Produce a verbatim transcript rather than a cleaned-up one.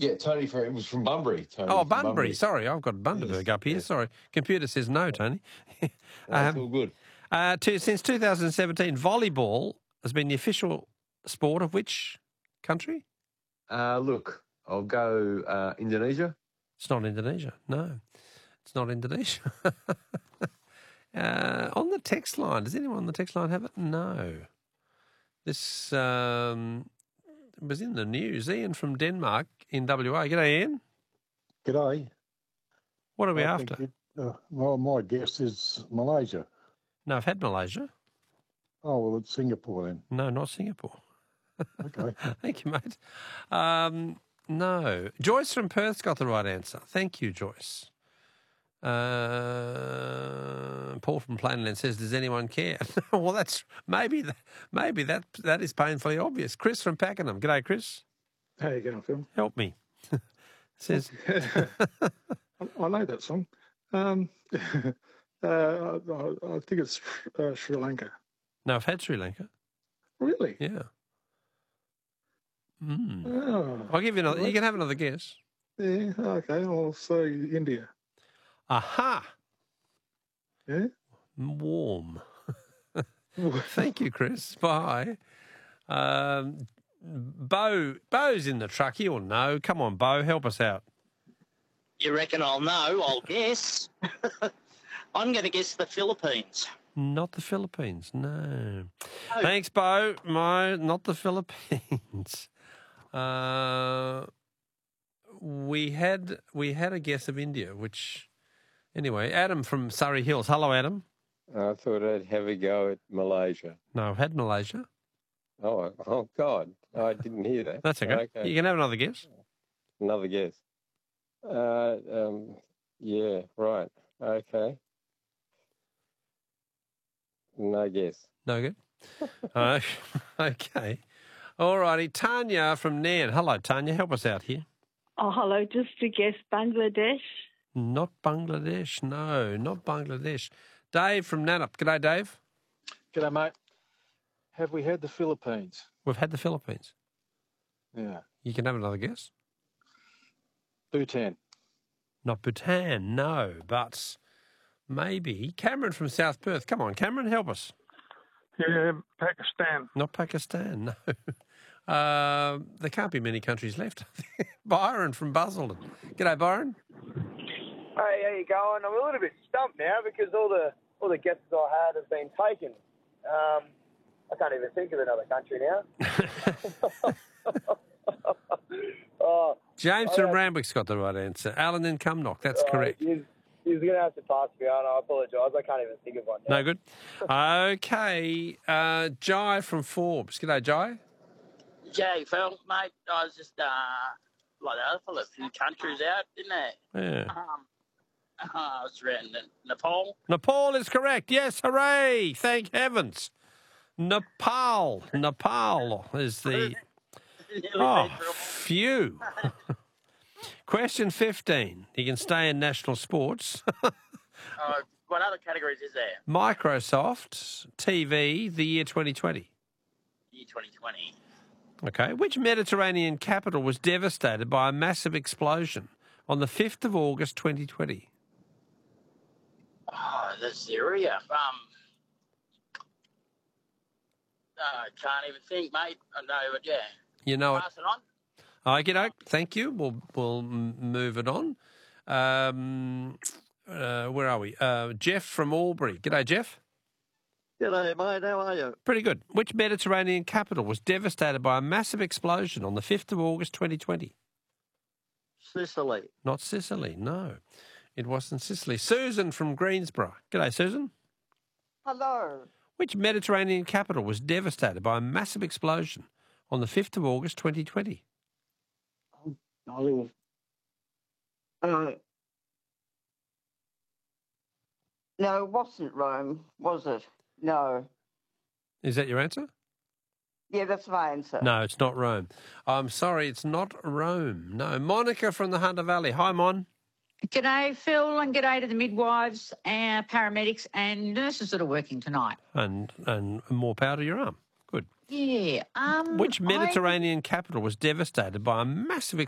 Yeah, Tony from, it was from Bunbury. Tony Oh, from Bunbury. Bunbury. Sorry, I've got Bundaberg Yes, up here. yes. Sorry. Computer says no, Tony. That's um, all good. uh, to, since two thousand seventeen, volleyball has been the official sport of which country? Uh, look, I'll go uh, Indonesia. It's not Indonesia. No, it's not Indonesia. uh, on the text line, does anyone on the text line have it? No. This um, was in the news. Ian from Denmark in W A. G'day, Ian. G'day. What are we I after? think It, uh, well, my guess is Malaysia. No, I've had Malaysia. Oh, well, it's Singapore then. No, not Singapore. Okay. Thank you, mate. Um, no. Joyce from Perth's got the right answer. Thank you, Joyce. Uh, Paul from Plainland says, "Does anyone care?" Well, that's maybe that, maybe that that is painfully obvious. Chris from Pakenham. G'day, Chris. How you going, Phil? Help me. Says, I, I know that song. Um, uh, I, I think it's uh, Sri Lanka. no, I've had Sri Lanka. Really? Yeah. Mm. Oh, I'll give you another. You can have another guess. yeah. Okay. I'll say India. Aha. Yeah. Warm. Thank you, Chris. Bye. Um, Bo, Bo's in the truck. He'll know. Come on, Bo, help us out. You reckon I'll know? I'll guess. I'm going to guess the Philippines. Not the Philippines, no. Oh. Thanks, Bo. My, not the Philippines. Uh, we had we had a guess of India, which anyway. Adam from Surrey Hills. Hello, Adam. I thought I'd have a go at Malaysia. No, I've had Malaysia. Oh, oh God, I didn't hear that. That's okay. Okay. You can have another guess. Another guess. Uh, um, yeah, right. Okay. No guess. No good. uh, okay. All righty. Tanya from Nairn. Hello, Tanya. Help us out here. Oh, hello. Just to guess, Bangladesh. Not Bangladesh. No, not Bangladesh. Dave from Nannup. G'day, Dave. G'day, mate. Have we had the Philippines? We've had the Philippines. Yeah. You can have another guess. Bhutan. Not Bhutan, no, but maybe. Cameron from South Perth. Come on, Cameron, help us. Yeah, Pakistan. Not Pakistan, no. Uh, there can't be many countries left. Byron from Busselton. G'day, Byron. Hey, how you going? I'm a little bit stumped now because all the all the guesses I had have been taken. Um, I can't even think of another country now. oh, James I from have- Randwick's got the right answer. Alan in Cumnock, that's Oh, correct. He's, he's going to have to pass me on. I apologise. I can't even think of one now. No good. Okay, uh, Jai from Forbes. G'day, Jai. Jay, Phil, mate, I was just, uh, like the other fella, a few countries out, didn't they? Yeah. Um, uh, I was around Nepal. Nepal is correct. Yes, hooray! Thank heavens. Nepal. Nepal is the... Oh, phew. Question fifteen. You can stay in national sports. uh, what other categories is there? Microsoft T V, the year twenty twenty. Year twenty twenty. Okay. Which Mediterranean capital was devastated by a massive explosion on the fifth of August twenty twenty? Oh, the Syria. Um, uh, can't even think, mate. I know, but yeah. You know it. Pass it on. Okay, doke. Thank you. We'll we'll m- move it on. Um, uh, where are we? Uh, Jeff from Albury. G'day, Jeff. G'day, mate. How are you? Pretty good. Which Mediterranean capital was devastated by a massive explosion on the fifth of August twenty twenty? Sicily. Not Sicily, no. It wasn't Sicily. Susan from Greensborough. G'day, Susan. Hello. Which Mediterranean capital was devastated by a massive explosion on the fifth of August twenty twenty? Oh, uh, No, it wasn't Rome, was it? No. Is that your answer? Yeah, that's my answer. No, it's not Rome. I'm sorry, it's not Rome. No. Monica from the Hunter Valley. Hi, Mon. G'day, Phil, and g'day to the midwives, and paramedics and nurses that are working tonight. And and more power to your arm. Good. Yeah. Um, Which I- Mediterranean capital was devastated by a massive